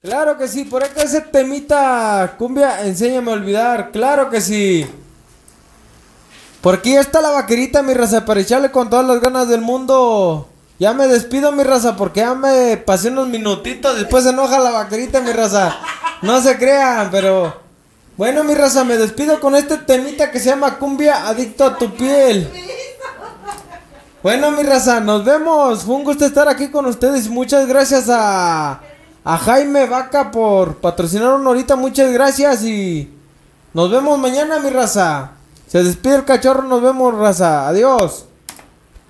Claro que sí, por acá ese temita, cumbia, enséñame a olvidar, claro que sí. Por aquí está la vaquerita, mi raza, para echarle con todas las ganas del mundo. Ya me despido, mi raza, porque ya me pasé unos minutitos, después se enoja la vaquerita, mi raza. No se crean, pero... Bueno, mi raza, me despido con este temita que se llama Cumbia Adicto a tu piel. Bueno, mi raza, nos vemos. Fue un gusto estar aquí con ustedes. Muchas gracias a Jaime Vaca por patrocinarnos ahorita. Muchas gracias y nos vemos mañana, mi raza. Se despide el cachorro, nos vemos, raza. Adiós.